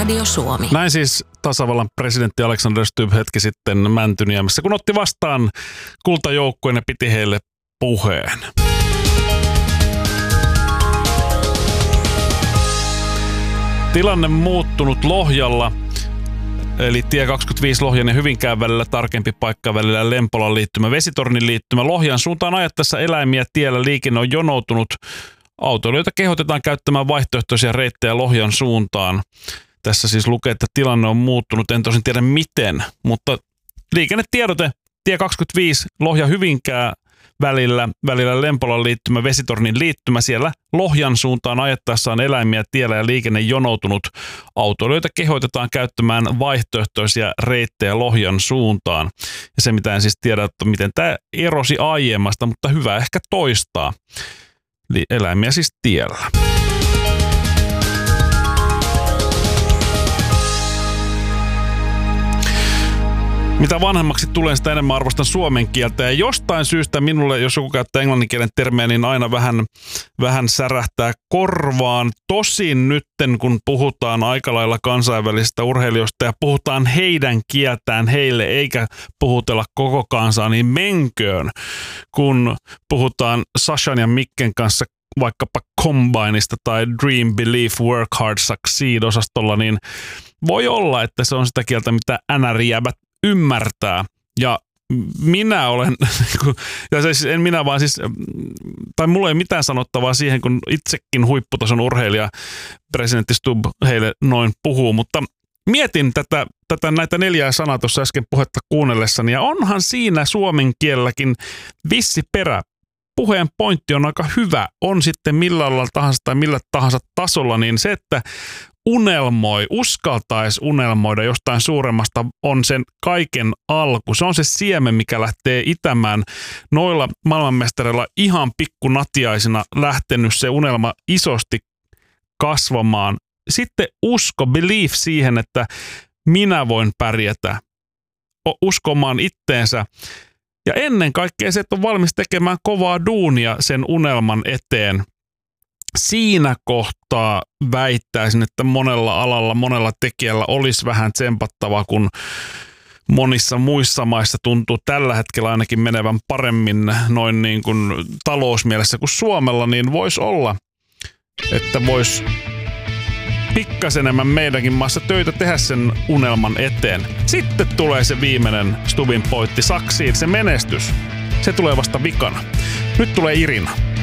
Radio Suomi. Näin siis tasavallan presidentti Alexander Stubb hetki sitten Mäntyniemessä, kun otti vastaan kultajoukkueen ja piti heille puheen. Tilanne muuttunut Lohjalla, eli tie 25 Lohjan ja Hyvinkään välillä, tarkempi paikka välillä Lempolan liittymä, Vesitornin liittymä. Lohjan suuntaan ajattaessa eläimiä tiellä liikenne on jonoutunut. Autoilijoita kehotetaan käyttämään vaihtoehtoisia reittejä Lohjan suuntaan. Tässä siis lukee, että tilanne on muuttunut, en tosin tiedä miten, mutta liikennetiedote, tie 25 Lohja-Hyvinkää välillä Lempolan liittymä, Vesitornin liittymä, siellä Lohjan suuntaan ajettaessaan eläimiä tiellä ja liikenne jonoutunut. Autoilijoita kehotetaan käyttämään vaihtoehtoisia reittejä Lohjan suuntaan. Ja se mitä en siis tiedä, että miten tämä erosi aiemmasta, mutta hyvä ehkä toistaa. Eli eläimiä siis tiellä. Mitä vanhemmaksi tulen, sitä enemmän arvostan suomen kieltä. Ja jostain syystä minulle, jos joku käyttää englanninkielen termejä, niin aina vähän särähtää korvaan. Tosin nytten, kun puhutaan aika lailla kansainvälisistä urheilijoista ja puhutaan heidän kieltään heille, eikä puhutella koko kansaa, niin menköön. Kun puhutaan Sashan ja Mikken kanssa vaikkapa Combineista tai Dream, Believe, Work Hard, Succeed-osastolla, niin voi olla, että se on sitä kieltä, mitä NR-jäbät ymmärtää. Ja minä olen, ja siis en minä vaan siis, tai mulla ei mitään sanottavaa siihen, kun itsekin huipputason urheilija presidentti Stubb heille noin puhuu, mutta mietin näitä 4 sanaa tuossa äsken puhetta kuunnellessani, ja onhan siinä suomen kielelläkin vissi perä. Puheen pointti on aika hyvä, on sitten millä lailla tahansa tai millä tahansa tasolla, niin se, että uskaltaisi unelmoida jostain suuremmasta, on sen kaiken alku. Se on se siemen, mikä lähtee itämään. Noilla maailmanmestareilla ihan pikkunatiaisina lähtenyt se unelma isosti kasvamaan. Sitten believe siihen, että minä voin pärjätä, uskomaan itteensä. Ja ennen kaikkea se, että on valmis tekemään kovaa duunia sen unelman eteen. Siinä kohtaa väittäisin, että monella alalla, monella tekijällä olisi vähän tsempattavaa, kun monissa muissa maissa tuntuu tällä hetkellä ainakin menevän paremmin noin niin kuin talousmielessä kuin Suomella, niin voisi olla, että voisi pikkasen enemmän meidänkin maassa töitä tehdä sen unelman eteen. Sitten tulee se viimeinen Stubbin pointti, Succeed, se menestys. Se tulee vasta vikana. Nyt tulee Irina.